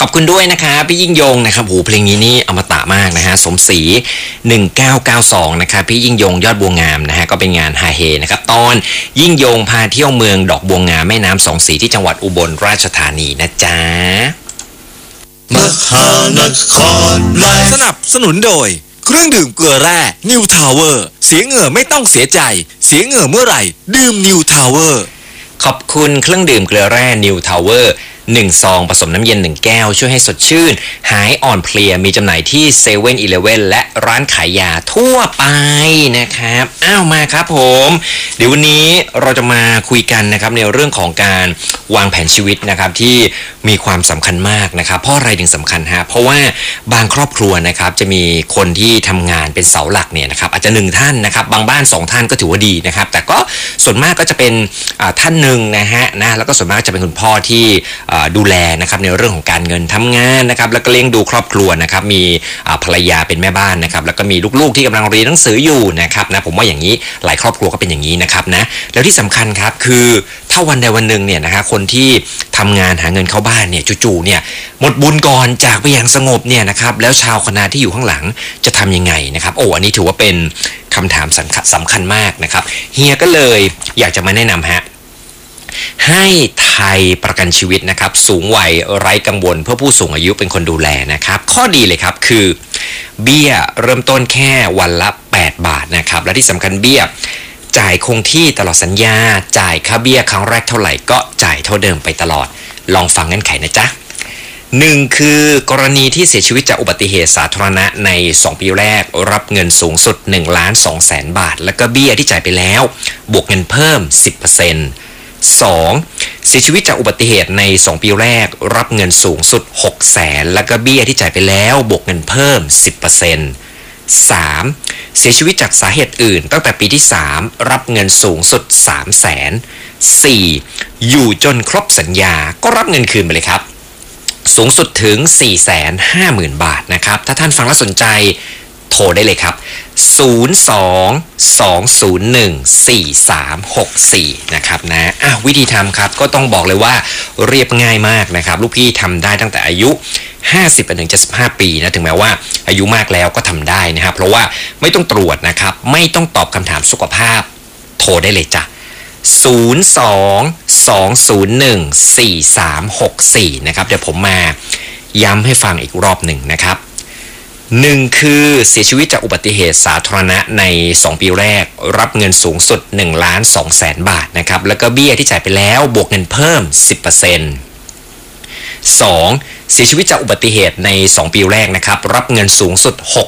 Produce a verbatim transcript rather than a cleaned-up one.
อบคุณด้วยนะครับพี่ยิ่งยงนะครับโหเพลงนี้นี่อมตะมากนะฮะสมศรีหนึ่งเก้าเก้าสองนะครับพี่ยิ่งยงยอดบัวงามนะฮะก็เป็นงานฮาเฮนะครับตอนยิ่งยงพาเที่ยวเมืองดอกบัวงามแม่น้ำสองสีที่จังหวัดอุบลราชธานีนะจ๊ะมหานครไลฟ์สนับสนุนโดยเครื่องดื่มเกลือแร่นิวทาวเวอร์เสียเหงื่อไม่ต้องเสียใจเสียเหงื่อเมื่อไหร่ดื่มนิวทาวเวอร์ขอบคุณเครื่องดื่มเกลือแร่นิวทาวเวอร์หนึ่งซองผสมน้ำเย็นหนึ่งแก้วช่วยให้สดชื่นหายอ่อนเพลียมีจำหน่ายที่เซเว่นอีเลฟเว่นและร้านขายยาทั่วไปนะครับอ้าวมาครับผมเดี๋ยววันนี้เราจะมาคุยกันนะครับในเรื่องของการวางแผนชีวิตนะครับที่มีความสำคัญมากนะครับเพราะอะไรถึงสำคัญฮะเพราะว่าบางครอบครัวนะครับจะมีคนที่ทำงานเป็นเสาหลักเนี่ยนะครับอาจจะหนึ่งท่านนะครับบางบ้านสองท่านก็ถือว่าดีนะครับแต่ก็ส่วนมากก็จะเป็นท่านหนึ่งนะฮะนะแล้วก็ส่วนมากจะเป็นคุณพ่อที่ดูแลนะครับในเรื่องของการเงินทำงานนะครับแล้วก็เลี้ยงดูครอบครัวนะครับมีภรรยาเป็นแม่บ้านนะครับแล้วก็มีลูกๆที่กำลังเรียนหนังสืออยู่นะครับนะผมว่าอย่างนี้หลายครอบครัวก็เป็นอย่างนี้นะครับนะแล้วที่สำคัญครับคือถ้าวันใดวันหนึ่งเนี่ยนะฮะคนที่ทำงานหาเงินเข้าบ้านเนี่ยจู่ๆเนี่ยหมดบุญก่อนจากไปอย่างสงบเนี่ยนะครับแล้วชาวคณะที่อยู่ข้างหลังจะทำยังไงนะครับโอ้อันนี้ถือว่าเป็นคำถามสำคัญมากนะครับเฮียก็เลยอยากจะมาแนะนำฮะให้ไทยประกันชีวิตนะครับสูงวัยไร้กังวลเพื่อผู้สูงอายุเป็นคนดูแลนะครับข้อดีเลยครับคือเบี้ยเริ่มต้นแค่วันละแปดบาทนะครับและที่สำคัญเบี้ยจ่ายคงที่ตลอดสัญญาจ่ายค่าเบี้ยครั้งแรกเท่าไหร่ก็จ่ายเท่าเดิมไปตลอดลองฟังเงื่อนไขนะจ๊ะหนึ่งคือกรณีที่เสียชีวิตจากอุบัติเหตุสาธารณะในสองปีแรกรับเงินสูงสุดหนึ่งล้านสองแสนบาทแล้วก็เบี้ยที่จ่ายไปแล้วบวกเงินเพิ่ม สิบเปอร์เซ็นต์สองเสียชีวิตจากอุบัติเหตุในสองปีแรกรับเงินสูงสุดหกแสนแล้วก็เบี้ยที่จ่ายไปแล้วบวกเงินเพิ่ม สิบเปอร์เซ็นต์ สามเสียชีวิตจากสาเหตุอื่นตั้งแต่ปีที่สามรับเงินสูงสุดสามแสน สี่อยู่จนครบสัญญาก็รับเงินคืนไปเลยครับสูงสุดถึง สี่แสนห้าหมื่น บาทนะครับถ้าท่านฟังแล้วสนใจโทรได้เลยครับศูนย์ สอง สอง ศูนย์ หนึ่ง สี่ สาม หก สี่นะครับนะอ่ะวิธีทำครับก็ต้องบอกเลยว่าเรียบง่ายมากนะครับลูกพี่ทำได้ตั้งแต่อายุห้าสิบถึงเจ็ดสิบห้าปีนะถึงแม้ว่าอายุมากแล้วก็ทำได้นะครับเพราะว่าไม่ต้องตรวจนะครับไม่ต้องตอบคำถามสุขภาพโทรได้เลยจ้ะศูนย์ สอง สอง ศูนย์ หนึ่ง สี่ สาม หก สี่นะครับเดี๋ยวผมมาย้ำให้ฟังอีกรอบหนึ่งนะครับหนึ่งคือเสียชีวิตจากอุบัติเหตุสาธารณะในสองปีแรกรับเงินสูงสุดหนึ่งล้านสองแสนบาทนะครับแล้วก็เบี้ยที่จ่ายไปแล้วบวกเงินเพิ่ม สิบเปอร์เซ็นต์ สองเสียชีวิตจากอุบัติเหตุในสองปีแรกนะครับรับเงินสูงสุดหก